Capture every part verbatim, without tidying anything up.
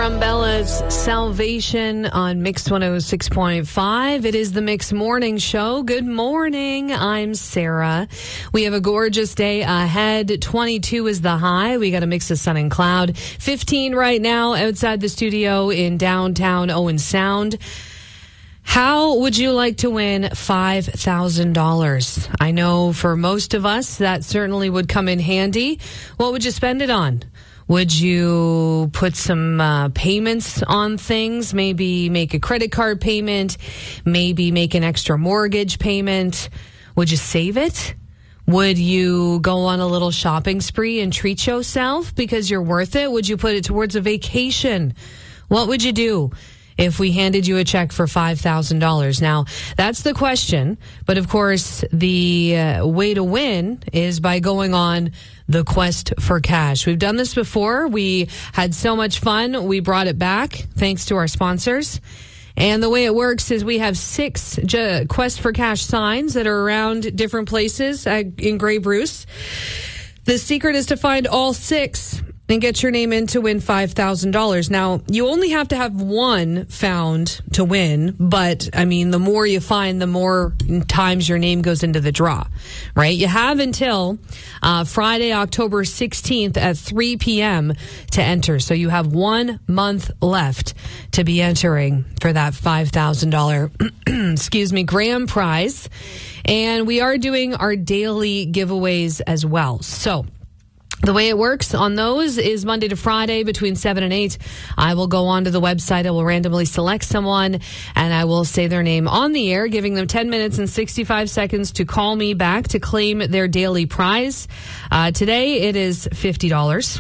Umbella's Salvation on Mix one oh six point five. It is the Mix Morning Show. Good morning. I'm Sarah. We have a gorgeous day ahead. twenty-two is the high. We got a mix of sun and cloud. fifteen right now outside the studio in downtown Owen Sound. How would you like to win five thousand dollars? I know for most of us that certainly would come in handy. What would you spend it on? Would you put some uh, payments on things? Maybe make a credit card payment? Maybe make an extra mortgage payment? Would you save it? Would you go on a little shopping spree and treat yourself because you're worth it? Would you put it towards a vacation? What would you do if we handed you a check for five thousand dollars? Now, that's the question. But of course, the uh, way to win is by going on the quest for cash. We've done this before. We had so much fun. We brought it back thanks to our sponsors. And the way it works is we have six J- Quest for Cash signs that are around different places at, in Grey Bruce. The secret is to find all six and get your name in to win five thousand dollars. Now, you only have to have one found to win, but, I mean, the more you find, the more times your name goes into the draw, right? You have until uh, Friday, October sixteenth at three p.m. to enter. So you have one month left to be entering for that five thousand dollars, excuse me, grand prize. And we are doing our daily giveaways as well. So the way it works on those is Monday to Friday between seven and eight. I will go onto the website. I will randomly select someone and I will say their name on the air, giving them ten minutes and sixty-five seconds to call me back to claim their daily prize. Uh, today it is fifty dollars.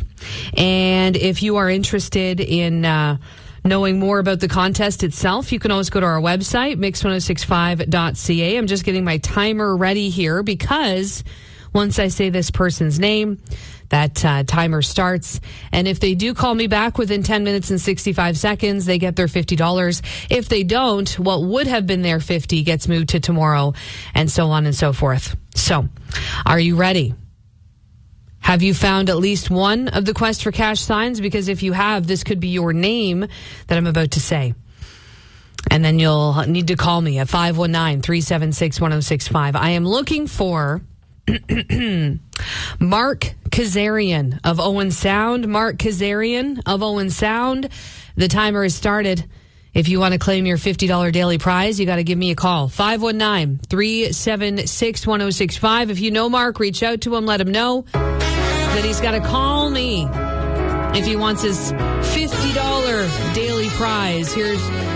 And if you are interested in uh, knowing more about the contest itself, you can always go to our website, mix ten sixty-five dot c a. I'm just getting my timer ready here because once I say this person's name, that uh, timer starts. And if they do call me back within ten minutes and sixty-five seconds, they get their fifty dollars. If they don't, what would have been their fifty gets moved to tomorrow, and so on and so forth. So, are you ready? Have you found at least one of the Quest for Cash signs? Because if you have, this could be your name that I'm about to say. And then you'll need to call me at five one nine, three seven six, one oh six five. I am looking for Mark Kazarian of Owen Sound. Mark Kazarian of Owen Sound. The timer has started. If you want to claim your fifty dollars daily prize, you got to give me a call. five one nine, three seven six, one oh six five. If you know Mark, reach out to him. Let him know that he's got to call me if he wants his fifty dollars daily prize. Here's